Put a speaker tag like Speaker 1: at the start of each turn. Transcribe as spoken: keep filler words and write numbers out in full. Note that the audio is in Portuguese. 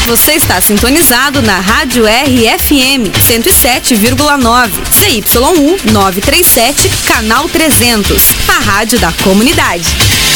Speaker 1: Você está sintonizado na Rádio R F M cento e sete vírgula nove, C Y U novecentos e trinta e sete, canal trezentos, a rádio da comunidade.